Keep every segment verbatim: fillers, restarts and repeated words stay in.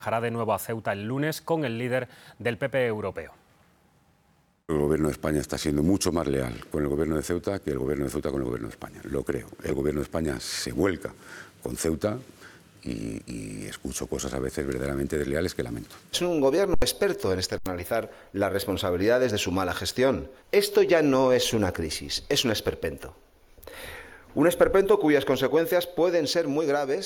Viajará de nuevo a Ceuta el lunes con el líder del P P europeo. El gobierno de España está siendo mucho más leal con el gobierno de Ceuta que el gobierno de Ceuta con el gobierno de España, lo creo. El gobierno de España se vuelca con Ceuta y, y escucho cosas a veces verdaderamente desleales que lamento. Es un gobierno experto en externalizar las responsabilidades de su mala gestión. Esto ya no es una crisis, es un esperpento. Un esperpento cuyas consecuencias pueden ser muy graves.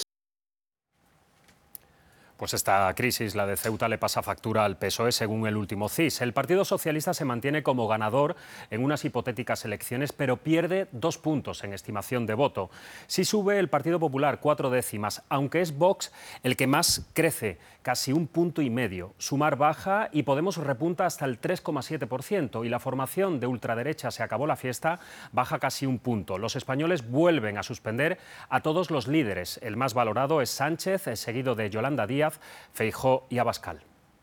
Pues esta crisis, la de Ceuta, le pasa factura al P S O E según el último C I S. El Partido Socialista se mantiene como ganador en unas hipotéticas elecciones, pero pierde dos puntos en estimación de voto. Sí sube el Partido Popular cuatro décimas, aunque es Vox el que más crece, casi un punto y medio. Sumar baja y Podemos repunta hasta el tres coma siete por ciento y la formación de ultraderecha Se acabó la fiesta baja casi un punto. Los españoles vuelven a suspender a todos los líderes. El más valorado es Sánchez, seguido de Yolanda Díaz, Feijóo y Abascal.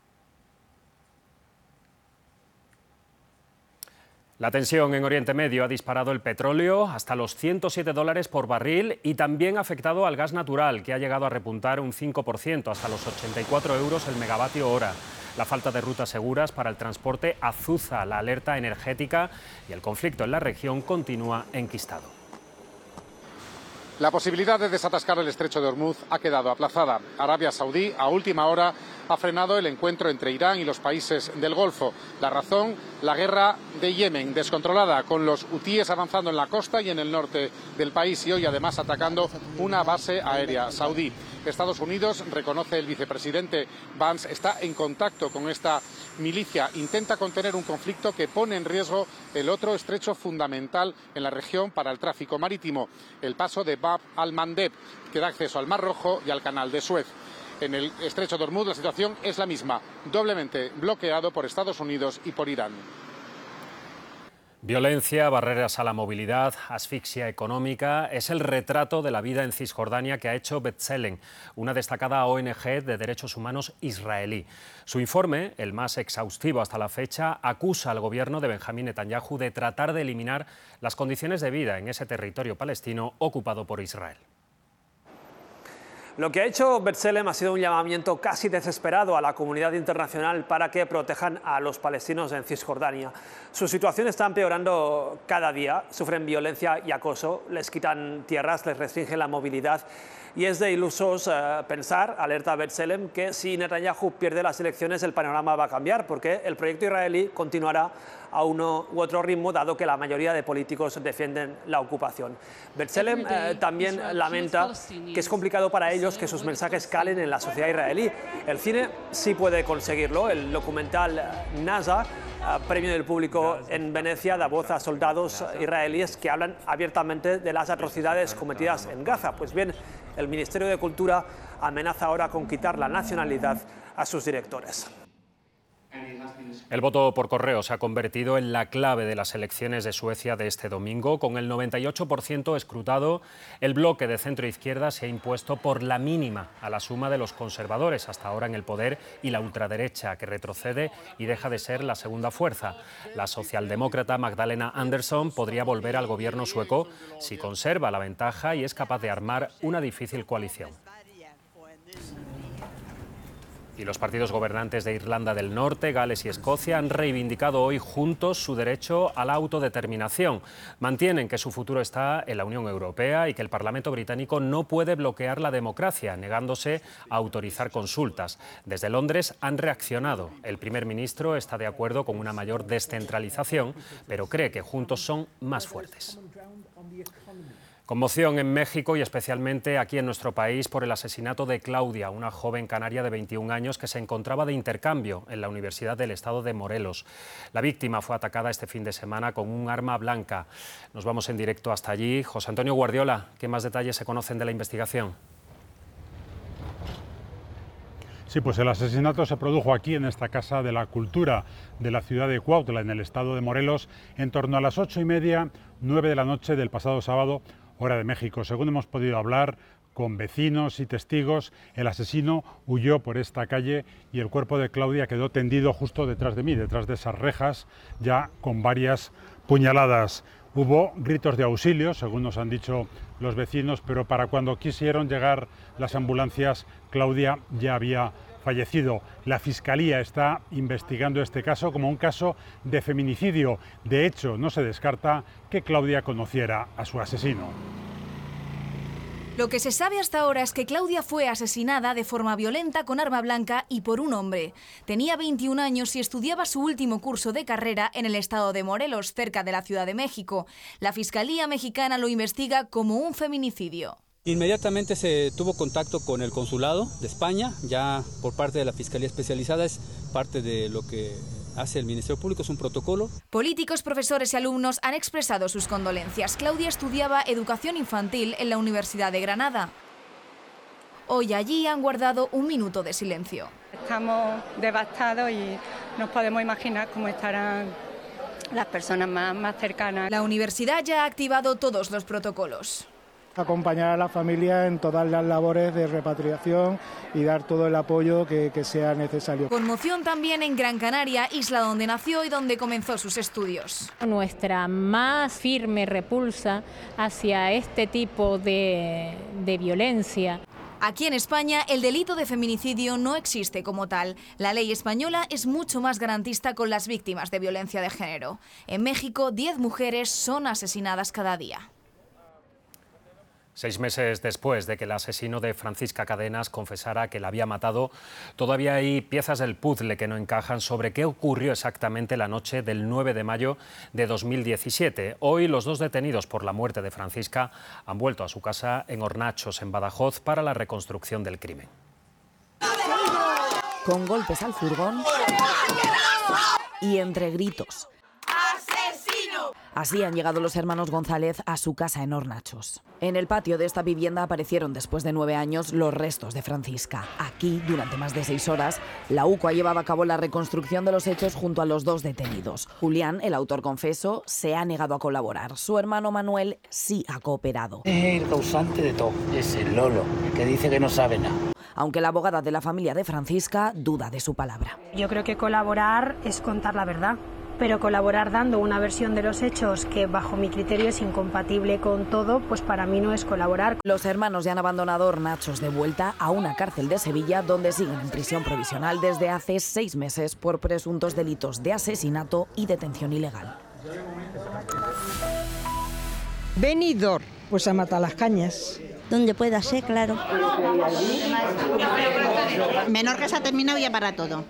La tensión en Oriente Medio ha disparado el petróleo hasta los ciento siete dólares por barril y también ha afectado al gas natural, que ha llegado a repuntar un cinco por ciento, hasta los ochenta y cuatro euros el megavatio hora. La falta de rutas seguras para el transporte azuza la alerta energética y el conflicto en la región continúa enquistado. La posibilidad de desatascar el estrecho de Hormuz ha quedado aplazada. Arabia Saudí, a última hora, ha frenado el encuentro entre Irán y los países del Golfo. La razón, la guerra de Yemen, descontrolada, con los hutíes avanzando en la costa y en el norte del país y hoy además atacando una base aérea saudí. Estados Unidos, reconoce el vicepresidente Vance, está en contacto con esta milicia. Intenta contener un conflicto que pone en riesgo el otro estrecho fundamental en la región para el tráfico marítimo, el paso de Bab al-Mandeb, que da acceso al Mar Rojo y al Canal de Suez. En el estrecho de Hormuz la situación es la misma, doblemente bloqueado por Estados Unidos y por Irán. Violencia, barreras a la movilidad, asfixia económica es el retrato de la vida en Cisjordania que ha hecho B'Tselem, una destacada O N G de derechos humanos israelí. Su informe, el más exhaustivo hasta la fecha, acusa al gobierno de Benjamín Netanyahu de tratar de eliminar las condiciones de vida en ese territorio palestino ocupado por Israel. Lo que ha hecho B'Tselem ha sido un llamamiento casi desesperado a la comunidad internacional para que protejan a los palestinos en Cisjordania. Su situación está empeorando cada día, sufren violencia y acoso, les quitan tierras, les restringen la movilidad. Y es de ilusos eh, pensar, alerta B'Tselem, que si Netanyahu pierde las elecciones el panorama va a cambiar, porque el proyecto israelí continuará a uno u otro ritmo, dado que la mayoría de políticos defienden la ocupación. B'Tselem eh, también lamenta que es complicado para ellos que sus mensajes calen en la sociedad israelí. El cine sí puede conseguirlo. El documental Naza, premio del público en Venecia, da voz a soldados israelíes que hablan abiertamente de las atrocidades cometidas en Gaza. Pues bien, el Ministerio de Cultura amenaza ahora con quitar la nacionalidad a sus directores. El voto por correo se ha convertido en la clave de las elecciones de Suecia de este domingo. Con el noventa y ocho por ciento escrutado, el bloque de centro-izquierda se ha impuesto por la mínima a la suma de los conservadores, hasta ahora en el poder, y la ultraderecha, que retrocede y deja de ser la segunda fuerza. La socialdemócrata Magdalena Andersson podría volver al gobierno sueco si conserva la ventaja y es capaz de armar una difícil coalición. Y los partidos gobernantes de Irlanda del Norte, Gales y Escocia han reivindicado hoy juntos su derecho a la autodeterminación. Mantienen que su futuro está en la Unión Europea y que el Parlamento británico no puede bloquear la democracia, negándose a autorizar consultas. Desde Londres han reaccionado. El primer ministro está de acuerdo con una mayor descentralización, pero cree que juntos son más fuertes. Conmoción en México y especialmente aquí en nuestro país por el asesinato de Claudia, una joven canaria de veintiún años que se encontraba de intercambio en la Universidad del Estado de Morelos. La víctima fue atacada este fin de semana con un arma blanca. Nos vamos en directo hasta allí. José Antonio Guardiola, ¿qué más detalles se conocen de la investigación? Sí, pues el asesinato se produjo aquí en esta Casa de la Cultura de la ciudad de Cuautla, en el estado de Morelos, en torno a las ocho y media, nueve de la noche del pasado sábado, hora de México. Según hemos podido hablar con vecinos y testigos, el asesino huyó por esta calle y el cuerpo de Claudia quedó tendido justo detrás de mí, detrás de esas rejas, ya con varias puñaladas. Hubo gritos de auxilio, según nos han dicho los vecinos, pero para cuando quisieron llegar las ambulancias, Claudia ya había fallecido. La Fiscalía está investigando este caso como un caso de feminicidio. De hecho, no se descarta que Claudia conociera a su asesino. Lo que se sabe hasta ahora es que Claudia fue asesinada de forma violenta con arma blanca y por un hombre. Tenía veintiún años y estudiaba su último curso de carrera en el estado de Morelos, cerca de la Ciudad de México. La Fiscalía mexicana lo investiga como un feminicidio. Inmediatamente se tuvo contacto con el consulado de España, ya por parte de la Fiscalía Especializada, es parte de lo que hace el Ministerio Público, es un protocolo. Políticos, profesores y alumnos han expresado sus condolencias. Claudia estudiaba educación infantil en la Universidad de Granada. Hoy allí han guardado un minuto de silencio. Estamos devastados y nos podemos imaginar cómo estarán las personas más, más cercanas. La universidad ya ha activado todos los protocolos. Acompañar a la familia en todas las labores de repatriación y dar todo el apoyo que, que sea necesario. Conmoción también en Gran Canaria, isla donde nació y donde comenzó sus estudios. Nuestra más firme repulsa hacia este tipo de, de violencia. Aquí en España el delito de feminicidio no existe como tal. La ley española es mucho más garantista con las víctimas de violencia de género. En México, diez mujeres son asesinadas cada día. Seis meses después de que el asesino de Francisca Cadenas confesara que la había matado, todavía hay piezas del puzzle que no encajan sobre qué ocurrió exactamente la noche del nueve de mayo de dos mil diecisiete. Hoy los dos detenidos por la muerte de Francisca han vuelto a su casa en Hornachos, en Badajoz, para la reconstrucción del crimen. Con golpes al furgón y entre gritos. Así han llegado los hermanos González a su casa en Hornachos. En el patio de esta vivienda aparecieron después de nueve años los restos de Francisca. Aquí, durante más de seis horas, la UCO ha llevado a cabo la reconstrucción de los hechos junto a los dos detenidos. Julián, el autor confeso, se ha negado a colaborar. Su hermano Manuel sí ha cooperado. Es el causante de todo, es el Lolo, que dice que no sabe nada. Aunque la abogada de la familia de Francisca duda de su palabra. Yo creo que colaborar es contar la verdad. Pero colaborar dando una versión de los hechos que bajo mi criterio es incompatible con todo, pues para mí no es colaborar. Los hermanos ya han abandonado Hornachos de vuelta a una cárcel de Sevilla donde siguen en prisión provisional desde hace seis meses por presuntos delitos de asesinato y detención ilegal. Benidorm, pues a matar las cañas. Donde pueda ser, claro. Menor se ha terminado ya para todo.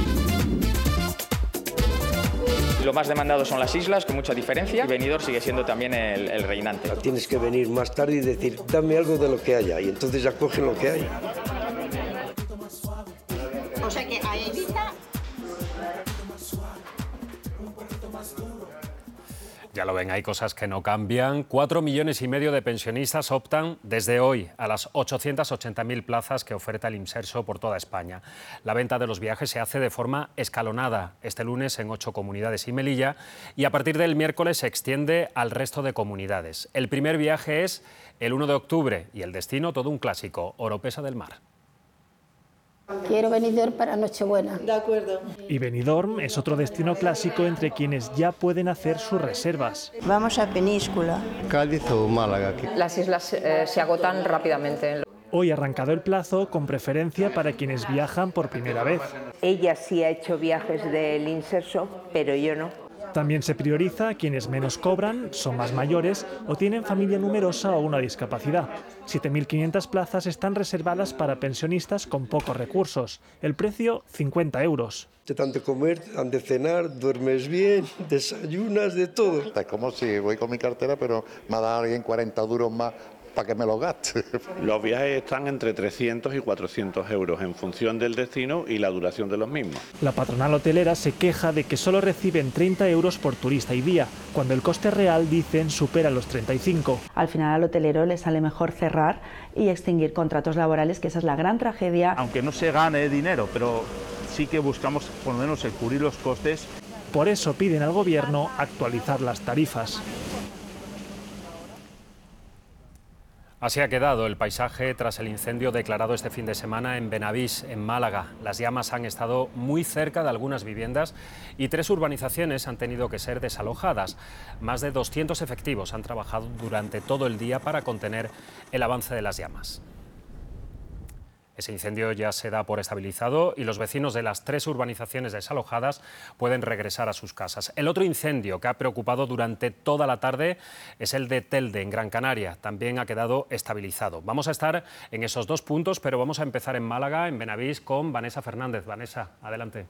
Lo más demandado son las islas, con mucha diferencia, y Benidorm sigue siendo también el, el reinante. Tienes que venir más tarde y decir, dame algo de lo que haya, y entonces ya cogen lo que hay. O sea que a Ibiza... Ya lo ven, hay cosas que no cambian. Cuatro millones y medio de pensionistas optan desde hoy a las ochocientas ochenta mil plazas que oferta el Imserso por toda España. La venta de los viajes se hace de forma escalonada, este lunes en ocho comunidades y Melilla, y a partir del miércoles se extiende al resto de comunidades. El primer viaje es el uno de octubre y el destino todo un clásico, Oropesa del Mar. Quiero Benidorm para Nochebuena. De acuerdo. Y Benidorm es otro destino clásico entre quienes ya pueden hacer sus reservas. Vamos a Península. Cádiz o Málaga. Las islas eh, se agotan rápidamente. Hoy ha arrancado el plazo con preferencia para quienes viajan por primera vez. Ella sí ha hecho viajes del Imserso, pero yo no. También se prioriza a quienes menos cobran, son más mayores o tienen familia numerosa o una discapacidad. siete mil quinientas plazas están reservadas para pensionistas con pocos recursos. El precio, cincuenta euros. Te dan de comer, te dan de cenar, duermes bien, desayunas, de todo. Es como si voy con mi cartera, pero me ha dado alguien cuarenta duros más para que me lo gaste. Los viajes están entre trescientos y cuatrocientos euros en función del destino y la duración de los mismos. La patronal hotelera se queja de que solo reciben treinta euros por turista y día, cuando el coste real, dicen, supera los treinta y cinco. Al final al hotelero le sale mejor cerrar y extinguir contratos laborales, que esa es la gran tragedia. Aunque no se gane dinero, pero sí que buscamos por lo menos el cubrir los costes. Por eso piden al gobierno actualizar las tarifas. Así ha quedado el paisaje tras el incendio declarado este fin de semana en Benavís, en Málaga. Las llamas han estado muy cerca de algunas viviendas y tres urbanizaciones han tenido que ser desalojadas. Más de doscientos efectivos han trabajado durante todo el día para contener el avance de las llamas. Ese incendio ya se da por estabilizado y los vecinos de las tres urbanizaciones desalojadas pueden regresar a sus casas. El otro incendio que ha preocupado durante toda la tarde es el de Telde, en Gran Canaria. También ha quedado estabilizado. Vamos a estar en esos dos puntos, pero vamos a empezar en Málaga, en Benavís, con Vanessa Fernández. Vanessa, adelante.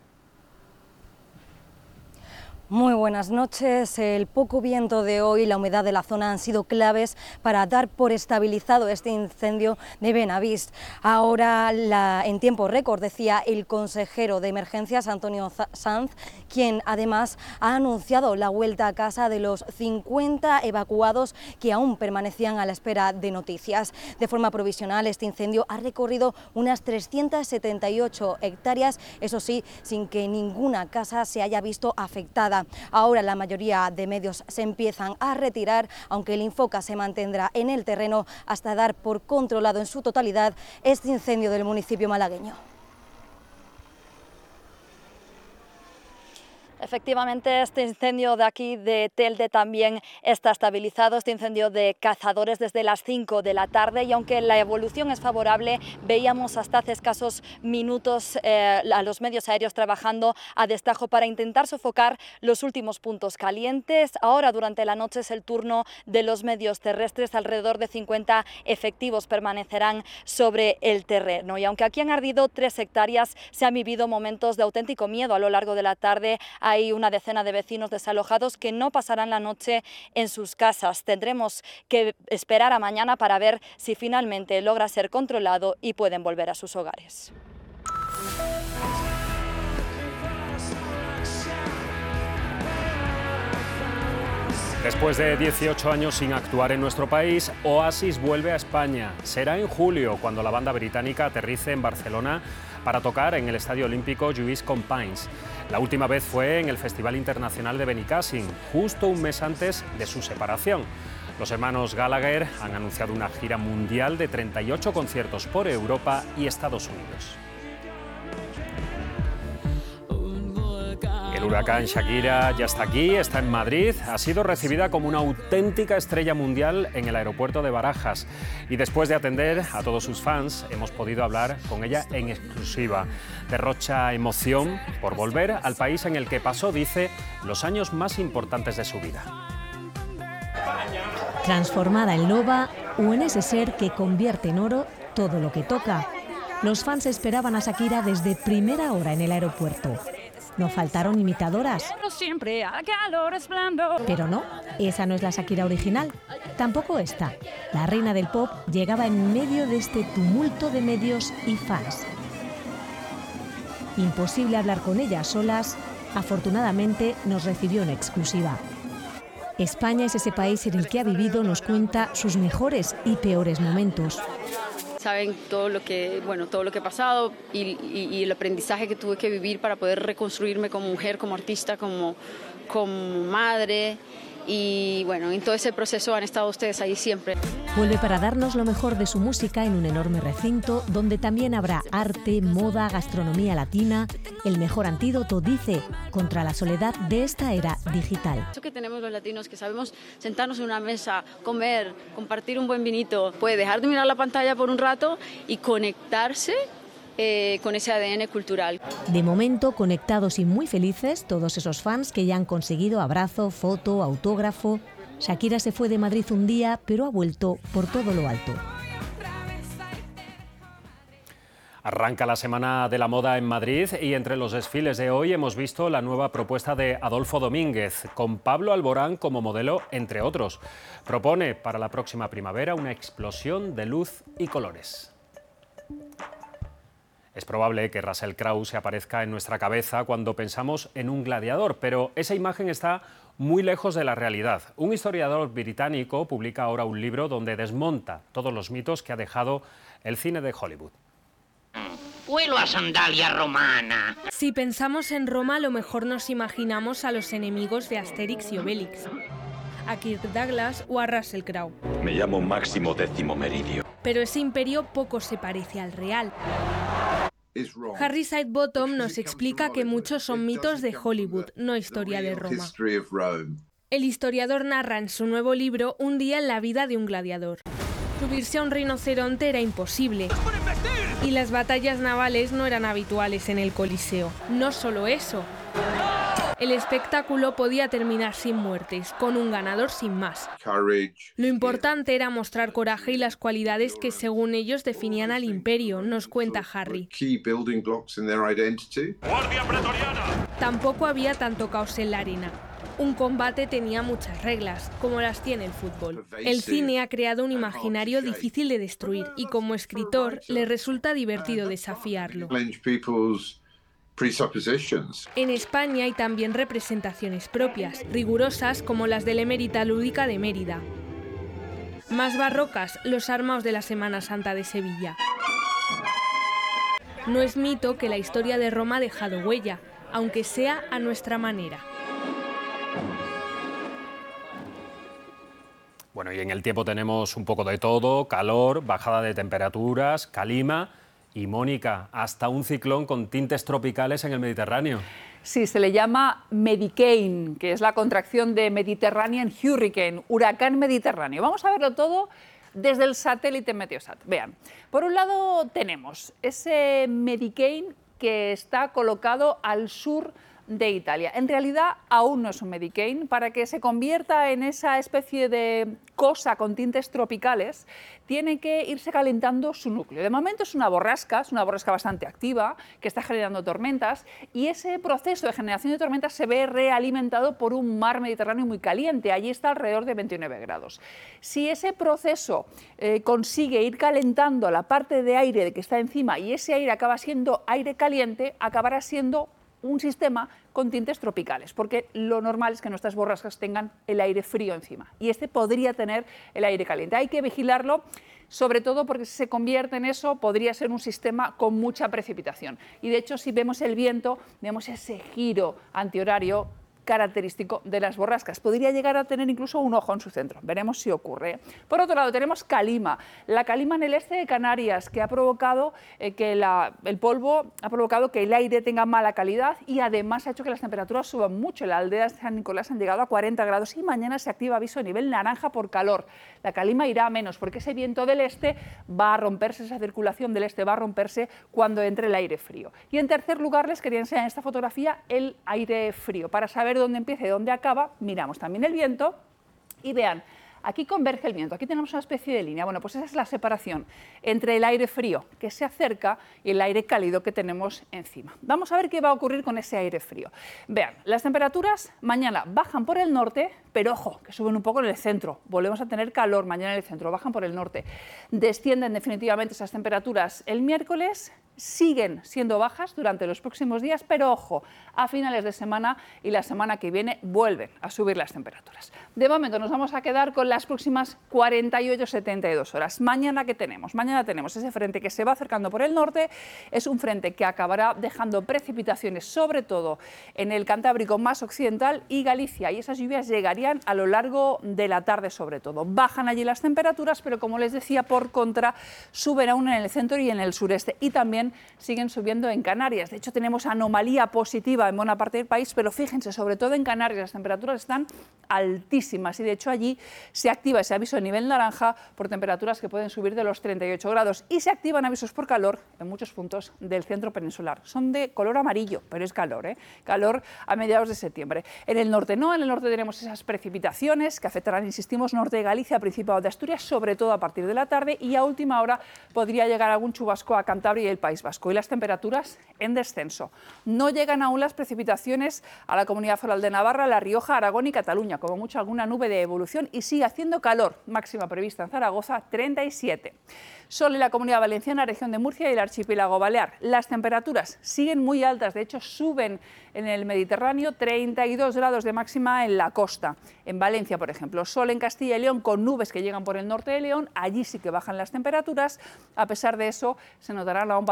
Muy buenas noches. El poco viento de hoy y la humedad de la zona han sido claves para dar por estabilizado este incendio de Benavís. Ahora, la, en tiempo récord, decía el consejero de emergencias, Antonio Sanz, quien además ha anunciado la vuelta a casa de los cincuenta evacuados que aún permanecían a la espera de noticias. De forma provisional, este incendio ha recorrido unas trescientas setenta y ocho hectáreas, eso sí, sin que ninguna casa se haya visto afectada. Ahora la mayoría de medios se empiezan a retirar, aunque el Infoca se mantendrá en el terreno hasta dar por controlado en su totalidad este incendio del municipio malagueño. Efectivamente, este incendio de aquí de Telde también está estabilizado, este incendio de cazadores desde las cinco de la tarde, y aunque la evolución es favorable, veíamos hasta hace escasos minutos eh, a los medios aéreos trabajando a destajo para intentar sofocar los últimos puntos calientes. Ahora, durante la noche, es el turno de los medios terrestres. Alrededor de cincuenta efectivos permanecerán sobre el terreno, y aunque aquí han ardido tres hectáreas, se han vivido momentos de auténtico miedo a lo largo de la tarde. Hay una decena de vecinos desalojados que no pasarán la noche en sus casas. Tendremos que esperar a mañana para ver si finalmente logra ser controlado y pueden volver a sus hogares. Después de dieciocho años sin actuar en nuestro país, Oasis vuelve a España. Será en julio cuando la banda británica aterrice en Barcelona para tocar en el Estadio Olímpico Lluís Companys. La última vez fue en el Festival Internacional de Benicàssim, justo un mes antes de su separación. Los hermanos Gallagher han anunciado una gira mundial de treinta y ocho conciertos por Europa y Estados Unidos. El huracán Shakira ya está aquí, está en Madrid, ha sido recibida como una auténtica estrella mundial en el aeropuerto de Barajas, y después de atender a todos sus fans hemos podido hablar con ella en exclusiva. Derrocha emoción por volver al país en el que pasó, dice, los años más importantes de su vida. Transformada en loba o en ese ser que convierte en oro todo lo que toca. Los fans esperaban a Shakira desde primera hora en el aeropuerto. No faltaron imitadoras. Pero no, esa no es la Shakira original. Tampoco esta. La reina del pop llegaba en medio de este tumulto de medios y fans. Imposible hablar con ella a solas. Afortunadamente nos recibió en exclusiva. España es ese país en el que ha vivido, nos cuenta sus mejores y peores momentos. Saben todo lo que, bueno, todo lo que he pasado y, y, y el aprendizaje que tuve que vivir para poder reconstruirme como mujer, como artista, como, como madre. Y bueno, en todo ese proceso han estado ustedes ahí siempre. Vuelve para darnos lo mejor de su música en un enorme recinto donde también habrá arte, moda, gastronomía latina. El mejor antídoto, dice, contra la soledad de esta era digital. Eso que tenemos los latinos, que sabemos sentarnos en una mesa, comer, compartir un buen vinito, puede dejar de mirar la pantalla por un rato y conectarse Eh, con ese A D N cultural. De momento, conectados y muy felices todos esos fans que ya han conseguido abrazo, foto, autógrafo. Shakira se fue de Madrid un día, pero ha vuelto por todo lo alto. Arranca la Semana de la Moda en Madrid y entre los desfiles de hoy hemos visto la nueva propuesta de Adolfo Domínguez, con Pablo Alborán como modelo, entre otros. Propone para la próxima primavera una explosión de luz y colores. Es probable que Russell Crowe se aparezca en nuestra cabeza cuando pensamos en un gladiador, pero esa imagen está muy lejos de la realidad. Un historiador británico publica ahora un libro donde desmonta todos los mitos que ha dejado el cine de Hollywood. Vuelo a sandalia romana. Si pensamos en Roma, a lo mejor nos imaginamos a los enemigos de Asterix y Obelix, a Kirk Douglas o a Russell Crowe. Me llamo Máximo Décimo Meridio. Pero ese imperio poco se parece al real. Harry Sidebottom nos explica que muchos son mitos de Hollywood, no historia de Roma. El historiador narra en su nuevo libro un día en la vida de un gladiador. Subirse a un rinoceronte era imposible. Y las batallas navales no eran habituales en el Coliseo. No solo eso. El espectáculo podía terminar sin muertes, con un ganador sin más. Lo importante era mostrar coraje y las cualidades que según ellos definían al imperio, nos cuenta Harry. Tampoco había tanto caos en la arena. Un combate tenía muchas reglas, como las tiene el fútbol. El cine ha creado un imaginario difícil de destruir y como escritor le resulta divertido desafiarlo. En España hay también representaciones propias, rigurosas como las de la Emérita Lúdica de Mérida. Más barrocas, los armaos de la Semana Santa de Sevilla. No es mito que la historia de Roma ha dejado huella, aunque sea a nuestra manera. Bueno, y en el tiempo tenemos un poco de todo, calor, bajada de temperaturas, calima y, Mónica, hasta un ciclón con tintes tropicales en el Mediterráneo. Sí, se le llama Medicane, que es la contracción de Mediterranean Hurricane, huracán mediterráneo. Vamos a verlo todo desde el satélite Meteosat. Vean, por un lado tenemos ese Medicane que está colocado al sur de Italia. En realidad aún no es un Medicane. Para que se convierta en esa especie de cosa con tintes tropicales, tiene que irse calentando su núcleo. De momento es una borrasca, es una borrasca bastante activa, que está generando tormentas, y ese proceso de generación de tormentas se ve realimentado por un mar Mediterráneo muy caliente. Allí está alrededor de veintinueve grados. Si ese proceso eh, consigue ir calentando la parte de aire que está encima y ese aire acaba siendo aire caliente, acabará siendo un sistema con tintes tropicales, porque lo normal es que nuestras borrascas tengan el aire frío encima, y este podría tener el aire caliente. Hay que vigilarlo, sobre todo porque si se convierte en eso, podría ser un sistema con mucha precipitación. Y de hecho, si vemos el viento, vemos ese giro antihorario característico de las borrascas. Podría llegar a tener incluso un ojo en su centro. Veremos si ocurre. Por otro lado, tenemos calima. La calima en el este de Canarias, que ha provocado eh, que la, el polvo ha provocado que el aire tenga mala calidad y además ha hecho que las temperaturas suban mucho. En la aldea de San Nicolás han llegado a cuarenta grados y mañana se activa aviso a nivel naranja por calor. La calima irá a menos porque ese viento del este va a romperse, esa circulación del este va a romperse cuando entre el aire frío. Y en tercer lugar, les quería enseñar en esta fotografía el aire frío. Para saber dónde empieza y dónde acaba, miramos también el viento y vean, aquí converge el viento, aquí tenemos una especie de línea. Bueno, pues esa es la separación entre el aire frío que se acerca y el aire cálido que tenemos encima. Vamos a ver qué va a ocurrir con ese aire frío. Vean, las temperaturas mañana bajan por el norte, pero ojo, que suben un poco en el centro. Volvemos a tener calor mañana en el centro, bajan por el norte. Descienden definitivamente esas temperaturas el miércoles, siguen siendo bajas durante los próximos días, pero ojo, a finales de semana y la semana que viene vuelven a subir las temperaturas. De momento nos vamos a quedar con las próximas cuarenta y ocho a setenta y dos horas. Mañana, ¿qué tenemos? Mañana tenemos ese frente que se va acercando por el norte, es un frente que acabará dejando precipitaciones, sobre todo en el Cantábrico más occidental y Galicia, y esas lluvias llegarían a lo largo de la tarde sobre todo. Bajan allí las temperaturas, pero como les decía, por contra, suben aún en el centro y en el sureste, y también siguen subiendo en Canarias. De hecho, tenemos anomalía positiva en buena parte del país, pero fíjense, sobre todo en Canarias las temperaturas están altísimas y de hecho allí se activa ese aviso de nivel naranja por temperaturas que pueden subir de los treinta y ocho grados y se activan avisos por calor en muchos puntos del centro peninsular. Son de color amarillo, pero es calor, ¿eh? Calor a mediados de septiembre. En el norte no, en el norte tenemos esas precipitaciones que afectarán, insistimos, norte de Galicia, Principado de Asturias, sobre todo a partir de la tarde, y a última hora podría llegar algún chubasco a Cantabria y el País Vasco, y las temperaturas en descenso. No llegan aún las precipitaciones a la Comunidad Foral de Navarra, La Rioja, Aragón y Cataluña, como mucho alguna nube de evolución, y sigue haciendo calor, máxima prevista en Zaragoza, treinta y siete. Sol en la Comunidad Valenciana, región de Murcia y el archipiélago balear. Las temperaturas siguen muy altas, de hecho suben en el Mediterráneo, treinta y dos grados de máxima en la costa. En Valencia, por ejemplo, sol en Castilla y León con nubes que llegan por el norte de León, allí sí que bajan las temperaturas. A pesar de eso, se notarán aún valores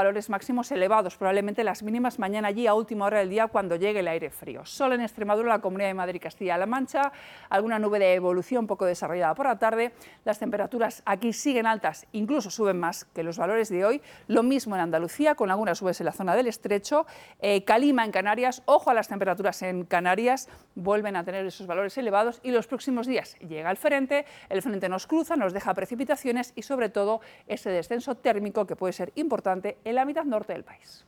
valores máximos elevados, probablemente las mínimas mañana allí a última hora del día cuando llegue el aire frío. Sol en Extremadura, la Comunidad de Madrid y Castilla-La Mancha, alguna nube de evolución poco desarrollada por la tarde. Las temperaturas aquí siguen altas, incluso suben más que los valores de hoy. Lo mismo en Andalucía, con algunas nubes en la zona del Estrecho. Eh, Calima en Canarias, ojo a las temperaturas en Canarias, vuelven a tener esos valores elevados y los próximos días llega el frente, el frente nos cruza, nos deja precipitaciones y sobre todo ese descenso térmico que puede ser importante en la mitad norte del país.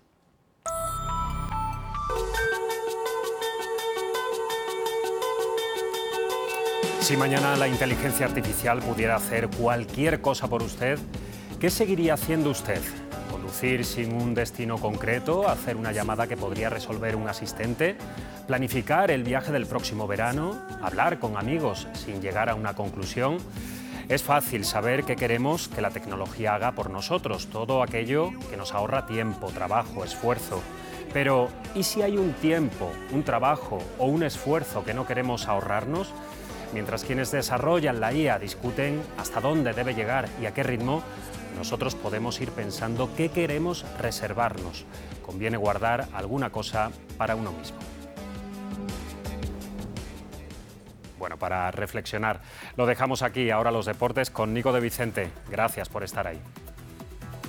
Si mañana la inteligencia artificial pudiera hacer cualquier cosa por usted, ¿qué seguiría haciendo usted? ¿Conducir sin un destino concreto? ¿Hacer una llamada que podría resolver un asistente? ¿Planificar el viaje del próximo verano? ¿Hablar con amigos sin llegar a una conclusión? Es fácil saber qué queremos que la tecnología haga por nosotros, todo aquello que nos ahorra tiempo, trabajo, esfuerzo. Pero, ¿y si hay un tiempo, un trabajo o un esfuerzo que no queremos ahorrarnos? Mientras quienes desarrollan la I A discuten hasta dónde debe llegar y a qué ritmo, nosotros podemos ir pensando qué queremos reservarnos. Conviene guardar alguna cosa para uno mismo. Bueno, para reflexionar, lo dejamos aquí. Ahora los deportes con Nico de Vicente. Gracias por estar ahí.